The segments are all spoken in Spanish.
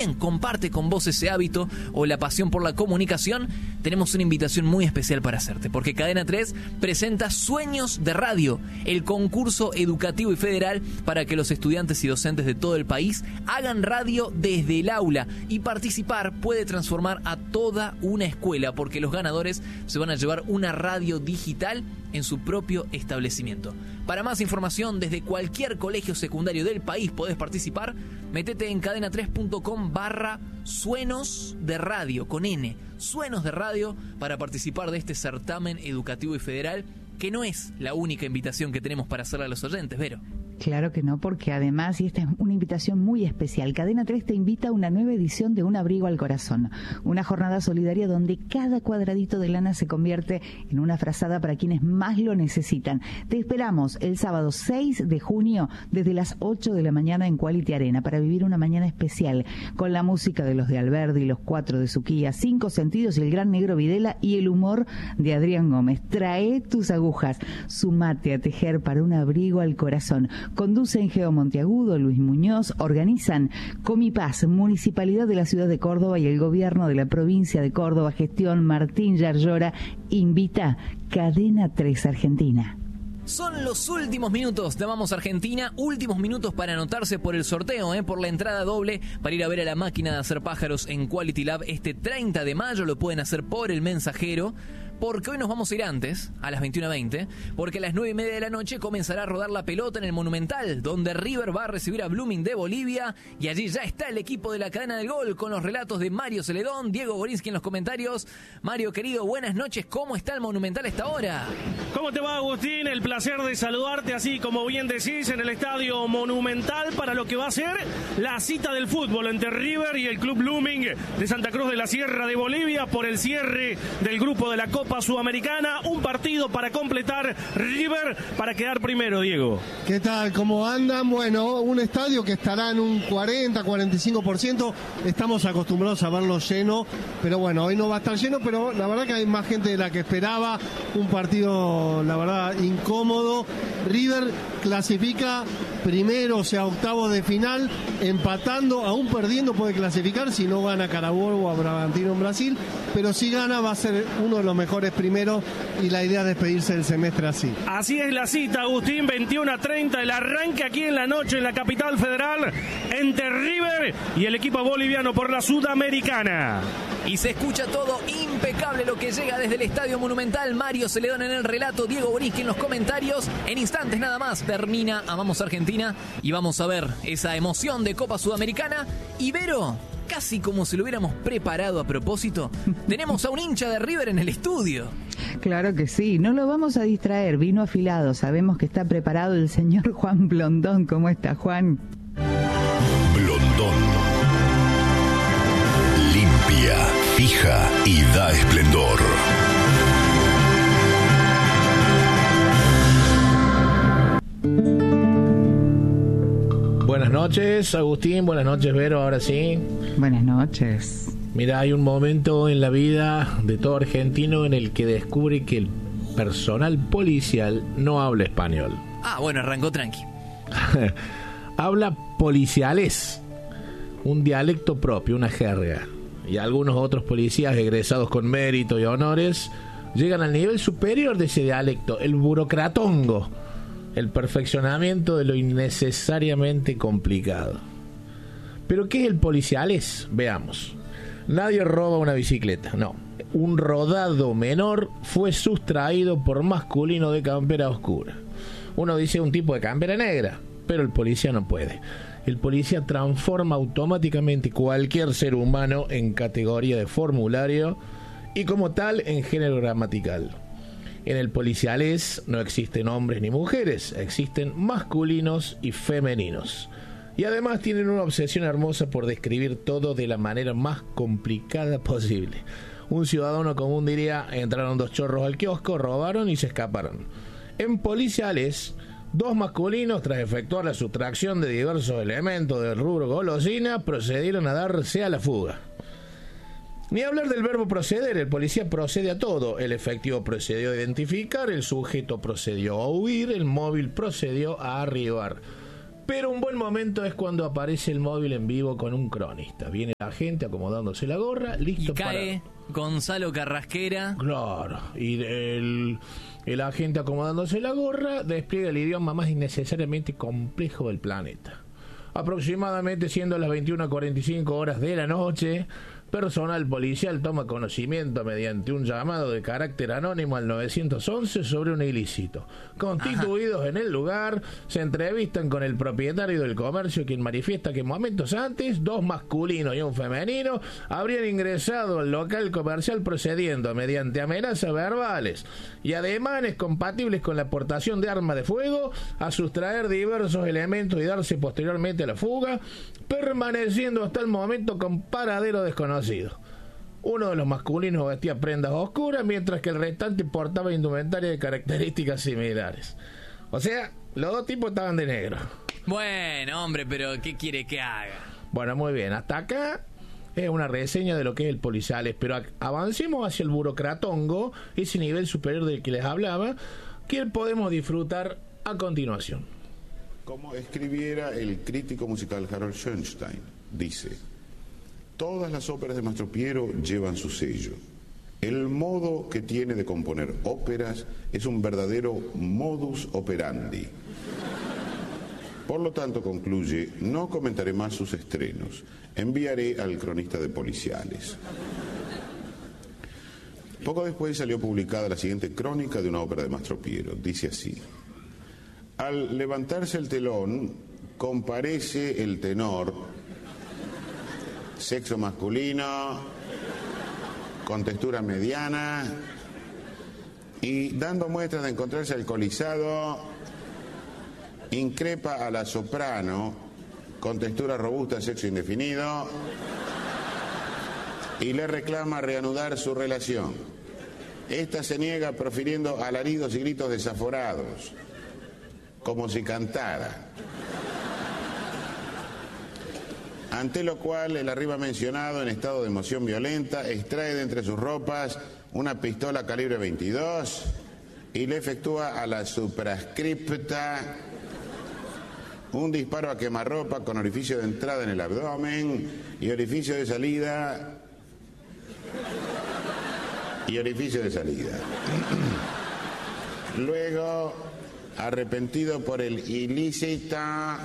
también comparte con vos ese hábito o la pasión por la comunicación, tenemos una invitación muy especial para hacerte, porque Cadena 3 presenta Sueños de Radio, el concurso educativo y federal para que los estudiantes y docentes de todo el país hagan radio desde el aula, y participar puede transformar a toda una escuela, porque los ganadores se van a llevar una radio digital en su propio establecimiento. Para más información, desde cualquier colegio secundario del país podés participar. Métete en cadena3.com/suenos de radio, con N, Suenos de Radio, para participar de este certamen educativo y federal, que no es la única invitación que tenemos para hacerle a los oyentes, Vero. Claro que no, porque además, y esta es una invitación muy especial, Cadena 3 te invita a una nueva edición de Un Abrigo al Corazón, una jornada solidaria donde cada cuadradito de lana se convierte en una frazada para quienes más lo necesitan. Te esperamos el sábado 6 de junio desde las 8 de la mañana en Quality Arena para vivir una mañana especial con la música de los de Alberdi, los 4 de Suquía, 5 Sentidos y el Gran Negro Videla, y el humor de Adrián Gómez. Trae tus agujas, sumate a tejer para Un Abrigo al Corazón. Conducen Geo Monteagudo, Luis Muñoz, organizan Comipaz, Municipalidad de la Ciudad de Córdoba y el Gobierno de la Provincia de Córdoba, gestión Martín Yarlora, invita Cadena 3 Argentina. Son los últimos minutos de Vamos Argentina, últimos minutos para anotarse por el sorteo, por la entrada doble, para ir a ver a la máquina de hacer pájaros en Quality Lab este 30 de mayo, lo pueden hacer por el mensajero. Porque hoy nos vamos a ir antes, a las 21:20, porque a las 9:30 de la noche comenzará a rodar la pelota en el Monumental, donde River va a recibir a Blooming de Bolivia, y allí ya está el equipo de la Cadena del Gol, con los relatos de Mario Celedón, Diego Borinsky en los comentarios. Mario, querido, buenas noches, ¿cómo está el Monumental a esta hora? ¿Cómo te va, Agustín? El placer de saludarte, así como bien decís, en el Estadio Monumental, para lo que va a ser la cita del fútbol entre River y el Club Blooming de Santa Cruz de la Sierra de Bolivia, por el cierre del grupo de la Copa Sudamericana. Un partido para completar River para quedar primero, Diego. ¿Qué tal? ¿Cómo andan? Bueno, un estadio que estará en un 40-45%. Estamos acostumbrados a verlo lleno, pero bueno, hoy no va a estar lleno, pero la verdad que hay más gente de la que esperaba. Un partido, la verdad, incómodo. River clasifica primero, o sea, octavos de final, empatando, aún perdiendo puede clasificar si no gana Carabobo o a Bragantino en Brasil, pero si gana va a ser uno de los mejores primeros, y la idea es despedirse del semestre así. Así es la cita, Agustín, 21:30, el arranque aquí en la noche en la capital federal entre River y el equipo boliviano por la Sudamericana. Y se escucha todo impecable lo que llega desde el Estadio Monumental. Mario Celedón en el relato, Diego Borinsky en los comentarios. En instantes nada más termina Amamos Argentina y vamos a ver esa emoción de Copa Sudamericana. Y Vero, casi como si lo hubiéramos preparado a propósito, tenemos a un hincha de River en el estudio. Claro que sí, no lo vamos a distraer, vino afilado, sabemos que está preparado el señor Juan Blondón. ¿Cómo está, Juan? Blondón. Limpia, fija y da esplendor. Buenas noches, Agustín. Buenas noches, Vero. Ahora sí. Buenas noches. Mira, hay un momento en la vida de todo argentino en el que descubre que el personal policial no habla español. Ah, bueno, arrancó tranqui. Habla policiales, un dialecto propio, una jerga. Y algunos otros policías egresados con mérito y honores llegan al nivel superior de ese dialecto, el burocratongo, el perfeccionamiento de lo innecesariamente complicado. ¿Pero qué es el policiales? Veamos. Nadie roba una bicicleta, no. Un rodado menor fue sustraído por masculino de campera oscura. Uno dice un tipo de campera negra, pero el policía no puede. El policía transforma automáticamente cualquier ser humano en categoría de formulario y como tal en género gramatical. En el policiales no existen hombres ni mujeres, existen masculinos y femeninos. Y además tienen una obsesión hermosa por describir todo de la manera más complicada posible. Un ciudadano común diría: entraron dos chorros al kiosco, robaron y se escaparon. En policiales, dos masculinos, tras efectuar la sustracción de diversos elementos del rubro golosina, procedieron a darse a la fuga. Ni hablar del verbo proceder, el policía procede a todo. El efectivo procedió a identificar, el sujeto procedió a huir, el móvil procedió a arribar. Pero un buen momento es cuando aparece el móvil en vivo con un cronista. Viene la gente acomodándose la gorra, listo y cae Gonzalo Carrasquera. Claro, y el agente acomodándose la gorra despliega el idioma más innecesariamente complejo del planeta. Aproximadamente siendo las 21:45 horas de la noche, personal policial toma conocimiento mediante un llamado de carácter anónimo al 911 sobre un ilícito. Constituidos en el lugar, se entrevistan con el propietario del comercio, quien manifiesta que momentos antes 2 masculinos y un femenino habrían ingresado al local comercial procediendo mediante amenazas verbales y ademanes compatibles con la aportación de arma de fuego a sustraer diversos elementos y darse posteriormente a la fuga, permaneciendo hasta el momento con paradero desconocido. Uno de los masculinos vestía prendas oscuras, mientras que el restante portaba indumentaria de características similares. O sea, los 2 tipos estaban de negro. Bueno, hombre, pero ¿qué quiere que haga? Bueno, muy bien, hasta acá es una reseña de lo que es el policiales, pero avancemos hacia el burocratongo, ese nivel superior del que les hablaba, que podemos disfrutar a continuación. Como escribiera el crítico musical Harold Schoenstein, dice: todas las óperas de Mastro Piero llevan su sello. El modo que tiene de componer óperas es un verdadero modus operandi. Por lo tanto, concluye, no comentaré más sus estrenos. Enviaré al cronista de policiales. Poco después salió publicada la siguiente crónica de una ópera de Mastro Piero. Dice así: al levantarse el telón, comparece el tenor, sexo masculino, con textura mediana, y dando muestras de encontrarse alcoholizado, increpa a la soprano, con textura robusta, sexo indefinido, y le reclama reanudar su relación. Esta se niega profiriendo alaridos y gritos desaforados, como si cantara. Ante lo cual, el arriba mencionado, en estado de emoción violenta, extrae de entre sus ropas una pistola calibre 22 y le efectúa a la suprascripta un disparo a quemarropa con orificio de entrada en el abdomen y orificio de salida. Luego, arrepentido por el ilícito,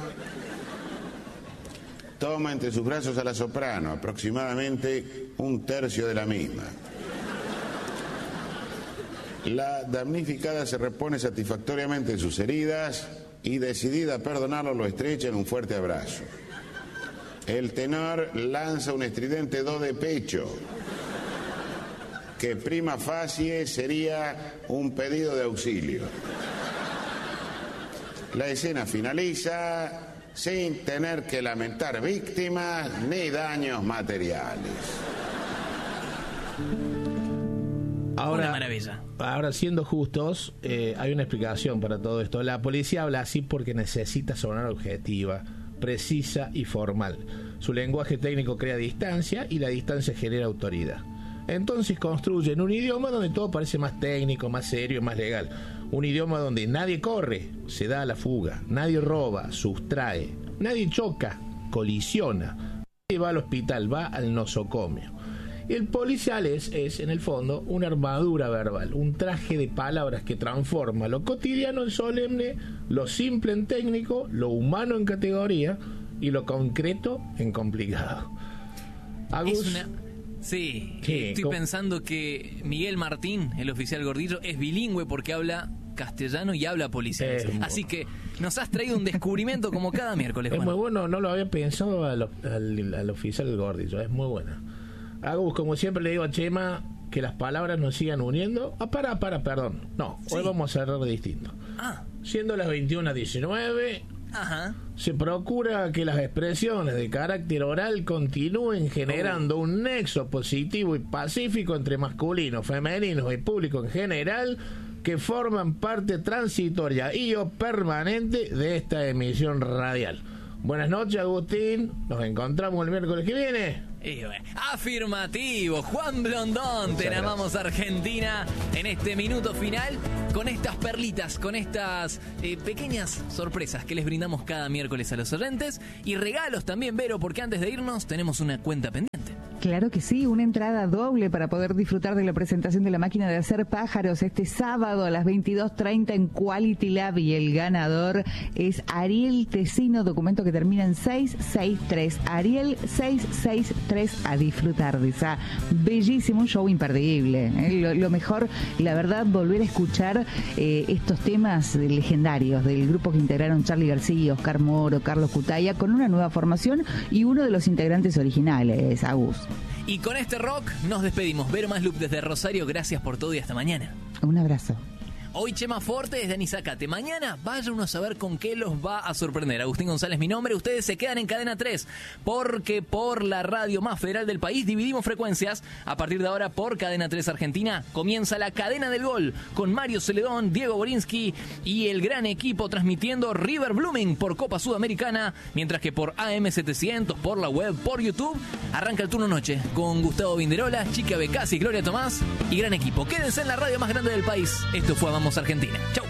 toma entre sus brazos a la soprano, aproximadamente 1/3 de la misma. La damnificada se repone satisfactoriamente de sus heridas y, decidida a perdonarlo, lo estrecha en un fuerte abrazo. El tenor lanza un estridente do de pecho, que prima facie sería un pedido de auxilio. La escena finaliza sin tener que lamentar víctimas ni daños materiales. Una maravilla. Ahora, siendo justos, hay una explicación para todo esto. La policía habla así porque necesita sonar objetiva, precisa y formal. Su lenguaje técnico crea distancia y la distancia genera autoridad. Entonces construyen un idioma donde todo parece más técnico, más serio, más legal. Un idioma donde nadie corre, se da a la fuga, nadie roba, sustrae, nadie choca, colisiona, nadie va al hospital, va al nosocomio. El policial es, en el fondo, una armadura verbal, un traje de palabras que transforma lo cotidiano en solemne, lo simple en técnico, lo humano en categoría y lo concreto en complicado. Sí, estoy pensando que Miguel Martín, el oficial Gordillo, es bilingüe porque habla castellano y habla policial. Así que nos has traído un descubrimiento como cada miércoles. Es muy bueno, no lo había pensado al oficial Gordillo, es muy buena. Agus, como siempre le digo a Chema, que las palabras nos sigan uniendo. Perdón. No, hoy vamos a hacerlo distinto. Siendo las 21:19, se procura que las expresiones de carácter oral continúen generando un nexo positivo y pacífico entre masculinos, femeninos y público en general, que forman parte transitoria y o permanente de esta emisión radial. Buenas noches, Agustín. Nos encontramos el miércoles que viene. Afirmativo, Juan Blondón. Te amamos, Argentina, en este minuto final, con estas perlitas, con estas pequeñas sorpresas que les brindamos cada miércoles a los oyentes, y regalos también, Vero, porque antes de irnos tenemos una cuenta pendiente. Claro que sí, una entrada doble para poder disfrutar de la presentación de la máquina de hacer pájaros este sábado a las 22:30 en Quality Lab, y el ganador es Ariel Tesino, documento que termina en 663. Ariel 663, a disfrutar de esa bellísimo, un show imperdible. Lo mejor, la verdad, volver a escuchar estos temas legendarios del grupo que integraron Charly García, Oscar Moro, Carlos Cutaya, con una nueva formación y uno de los integrantes originales, Agus. Y con este rock nos despedimos. Vero Maslup desde Rosario, gracias por todo y hasta mañana. Un abrazo. Hoy Chema Forte desde Anisacate. Mañana vaya uno a saber con qué los va a sorprender. Agustín González, mi nombre. Ustedes se quedan en Cadena 3, porque por la radio más federal del país dividimos frecuencias. A partir de ahora, por Cadena 3 Argentina, comienza la Cadena del Gol con Mario Celedón, Diego Borinsky y el gran equipo transmitiendo River Blooming por Copa Sudamericana, mientras que por AM700, por la web, por YouTube, arranca el turno noche con Gustavo Vinderola, Chica Becasi, Gloria Tomás y gran equipo. Quédense en la radio más grande del país. Esto fue Vamos Argentina. Chau.